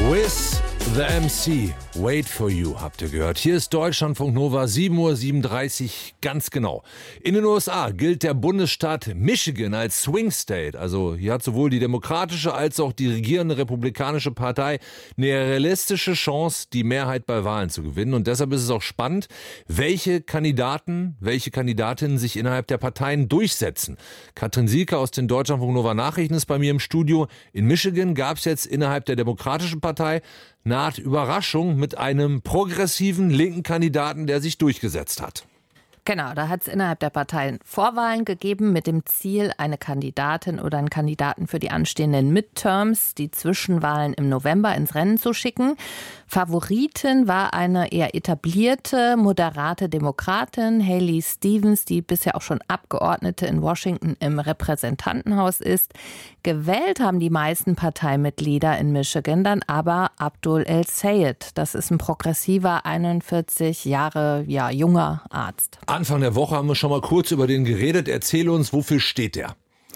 With the MC, Wait for You, habt ihr gehört. Hier ist Deutschlandfunk Nova, 7:37 Uhr, ganz genau. In den USA gilt der Bundesstaat Michigan als Swing State. Also hier hat sowohl die demokratische als auch die regierende republikanische Partei eine realistische Chance, die Mehrheit bei Wahlen zu gewinnen. Und deshalb ist es auch spannend, welche Kandidatinnen sich innerhalb der Parteien durchsetzen. Katrin Sieke aus den Deutschlandfunk Nova Nachrichten ist bei mir im Studio. In Michigan gab es jetzt innerhalb der demokratischen Partei eine Art Überraschung mit einem progressiven linken Kandidaten, der sich durchgesetzt hat. Genau, da hat es innerhalb der Parteien Vorwahlen gegeben mit dem Ziel, eine Kandidatin oder einen Kandidaten für die anstehenden Midterms, die Zwischenwahlen im November, ins Rennen zu schicken. Favoritin war eine eher etablierte, moderate Demokratin, Haley Stevens, die bisher auch schon Abgeordnete in Washington im Repräsentantenhaus ist. Gewählt haben die meisten Parteimitglieder in Michigan dann aber Abdul El-Sayed. Das ist ein progressiver, 41 Jahre junger Arzt. Anfang der Woche haben wir schon mal kurz über den geredet. Erzähl uns, wofür steht der?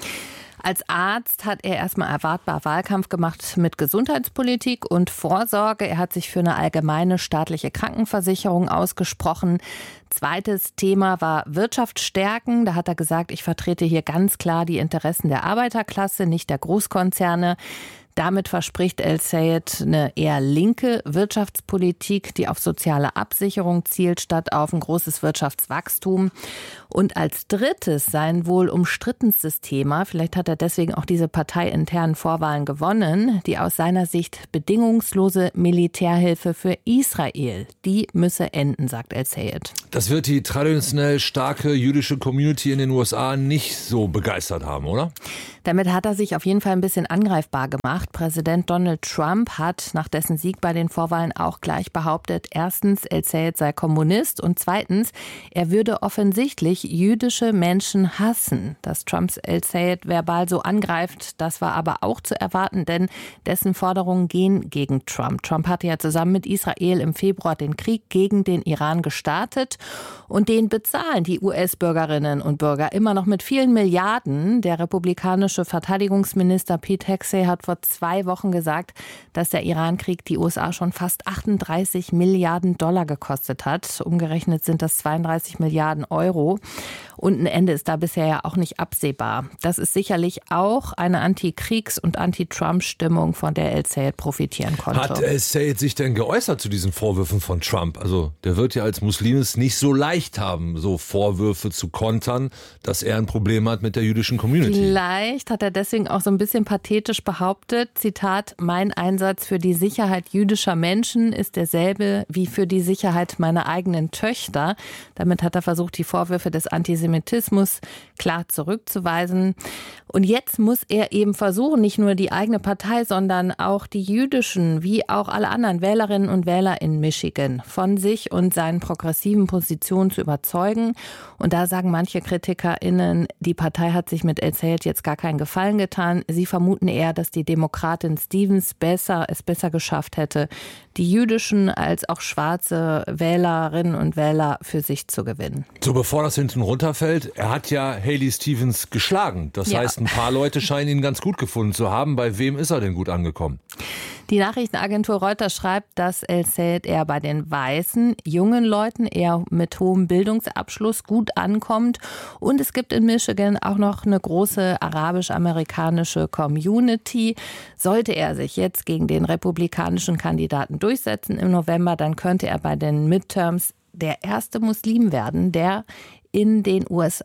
Als Arzt hat er erstmal erwartbar Wahlkampf gemacht mit Gesundheitspolitik und Vorsorge. Er hat sich für eine allgemeine staatliche Krankenversicherung ausgesprochen. Zweites Thema war Wirtschaft stärken. Da hat er gesagt, ich vertrete hier ganz klar die Interessen der Arbeiterklasse, nicht der Großkonzerne. Damit verspricht El-Sayed eine eher linke Wirtschaftspolitik, die auf soziale Absicherung zielt, statt auf ein großes Wirtschaftswachstum. Und als drittes sein wohl umstrittenstes Thema, vielleicht hat er deswegen auch diese parteiinternen Vorwahlen gewonnen, die aus seiner Sicht bedingungslose Militärhilfe für Israel. Die müsse enden, sagt El-Sayed. Das wird die traditionell starke jüdische Community in den USA nicht so begeistert haben, oder? Damit hat er sich auf jeden Fall ein bisschen angreifbar gemacht. Präsident Donald Trump hat nach dessen Sieg bei den Vorwahlen auch gleich behauptet, erstens, El-Sayed sei Kommunist und zweitens, er würde offensichtlich jüdische Menschen hassen. Dass Trumps El-Sayed verbal so angreift, das war aber auch zu erwarten, denn dessen Forderungen gehen gegen Trump. Trump hatte ja zusammen mit Israel im Februar den Krieg gegen den Iran gestartet und den bezahlen die US-Bürgerinnen und Bürger immer noch mit vielen Milliarden. Der republikanische Verteidigungsminister Pete Hegseth hat vor 2 Wochen gesagt, dass der Iran-Krieg die USA schon fast 38 Milliarden Dollar gekostet hat. Umgerechnet sind das 32 Milliarden Euro. Und ein Ende ist da bisher ja auch nicht absehbar. Das ist sicherlich auch eine Anti-Kriegs- und Anti-Trump-Stimmung, von der El-Sayed profitieren konnte. Hat El-Sayed sich denn geäußert zu diesen Vorwürfen von Trump? Also der wird ja als Muslim es nicht so leicht haben, so Vorwürfe zu kontern, dass er ein Problem hat mit der jüdischen Community. Vielleicht hat er deswegen auch so ein bisschen pathetisch behauptet, Zitat, mein Einsatz für die Sicherheit jüdischer Menschen ist derselbe wie für die Sicherheit meiner eigenen Töchter. Damit hat er versucht, die Vorwürfe des Antisemitismus klar zurückzuweisen. Und jetzt muss er eben versuchen, nicht nur die eigene Partei, sondern auch die jüdischen, wie auch alle anderen Wählerinnen und Wähler in Michigan von sich und seinen progressiven Positionen zu überzeugen. Und da sagen manche KritikerInnen, die Partei hat sich mit El-Sayed jetzt gar keinen Gefallen getan. Sie vermuten eher, dass die Demokratin Stevens es besser geschafft hätte, die jüdischen als auch schwarze Wählerinnen und Wähler für sich zu gewinnen. So, bevor das hinten runterfällt, er hat ja Haley Stevens geschlagen. Das heißt, ein paar Leute scheinen ihn ganz gut gefunden zu haben. Bei wem ist er denn gut angekommen? Die Nachrichtenagentur Reuters schreibt, dass El-Sayed eher bei den weißen, jungen Leuten, eher mit hohem Bildungsabschluss gut ankommt. Und es gibt in Michigan auch noch eine große arabisch-amerikanische Community. Sollte er sich jetzt gegen den republikanischen Kandidaten durchsetzen im November, dann könnte er bei den Midterms der erste Muslim werden, der in den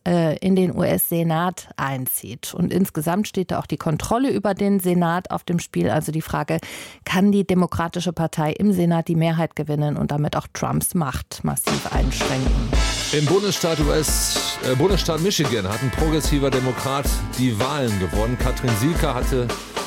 US-Senat einzieht. Und insgesamt steht da auch die Kontrolle über den Senat auf dem Spiel. Also die Frage, kann die Demokratische Partei im Senat die Mehrheit gewinnen und damit auch Trumps Macht massiv einschränken? Im Bundesstaat Michigan hat ein progressiver Demokrat die Wahlen gewonnen. Katrin Sieke hatte